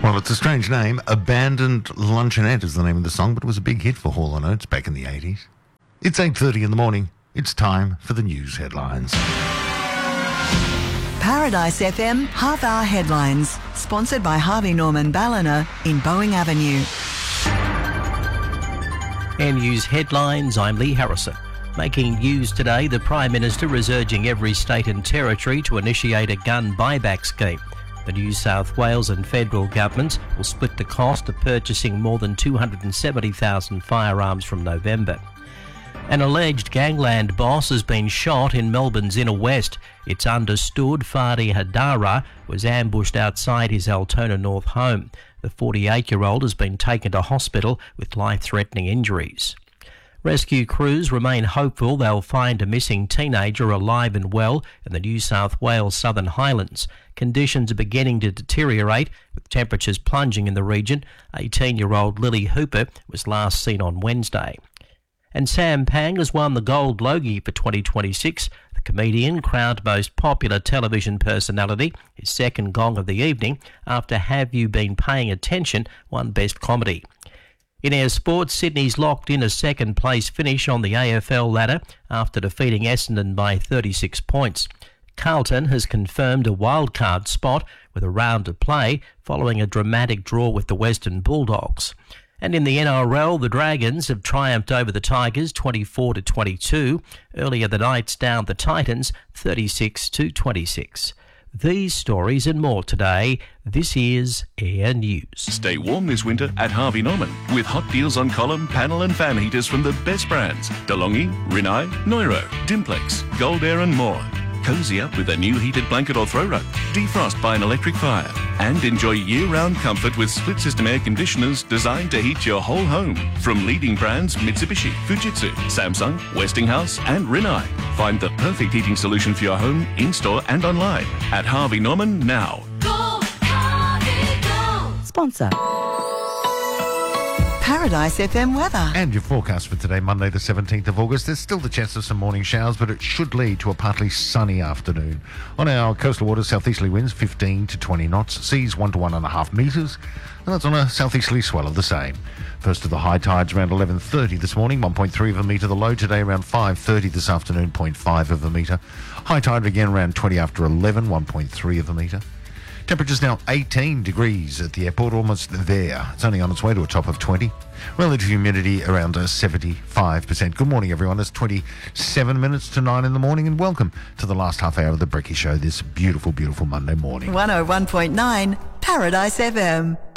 Well, it's a strange name. Abandoned Luncheonette is the name of the song, but it was a big hit for Hall & Oates back in the 80s. It's 8:30 in the morning. It's time for the news headlines. Paradise FM half-hour headlines, sponsored by Harvey Norman Ballina in Boeing Avenue. News headlines, I'm Lee Harrison. Making news today, the Prime Minister is urging every state and territory to initiate a gun buyback scheme. The New South Wales and federal governments will split the cost of purchasing more than 270,000 firearms from November. An alleged gangland boss has been shot in Melbourne's inner west. It's understood Fadi Hadara was ambushed outside his Altona North home. The 48-year-old has been taken to hospital with life-threatening injuries. Rescue crews remain hopeful they'll find a missing teenager alive and well in the New South Wales Southern Highlands. Conditions are beginning to deteriorate, with temperatures plunging in the region. 18-year-old Lily Hooper was last seen on Wednesday. And Sam Pang has won the Gold Logie for 2026. The comedian crowned most popular television personality, his second gong of the evening, after Have You Been Paying Attention won Best Comedy. In our sports, Sydney's locked in a second-place finish on the AFL ladder after defeating Essendon by 36 points. Carlton has confirmed a wildcard spot with a round to play following a dramatic draw with the Western Bulldogs. And in the NRL, the Dragons have triumphed over the Tigers 24-22. Earlier, the Knights downed the Titans 36-26. These stories and more today. This is Air News. Stay warm this winter at Harvey Norman with hot deals on column, panel and fan heaters from the best brands. DeLonghi, Rinnai, Neuro, Dimplex, Gold Air and more. Cozy up with a new heated blanket or throw rug. Defrost by an electric fire. And enjoy year-round comfort with split-system air conditioners designed to heat your whole home. From leading brands Mitsubishi, Fujitsu, Samsung, Westinghouse and Rinnai. Find the perfect heating solution for your home, in-store and online at Harvey Norman now. Go, Harvey, go! Sponsor. Paradise FM weather. And your forecast for today, Monday the 17th of August. There's still the chance of some morning showers, but it should lead to a partly sunny afternoon. On our coastal waters, southeasterly winds 15 to 20 knots, seas 1 to 1.5 metres, and that's on a southeasterly swell of the same. First of the high tides around 11:30 this morning, 1.3 of a metre. The low today around 5:30 this afternoon, 0.5 of a metre. High tide again around 20 after 11, 1.3 of a metre. Temperature's now 18 degrees at the airport, almost there. It's only on its way to a top of 20. Relative humidity around 75%. Good morning, everyone. It's 27 minutes to 9 in the morning, and welcome to the last half hour of the Brekkie Show this beautiful, beautiful Monday morning. 101.9 Paradise FM.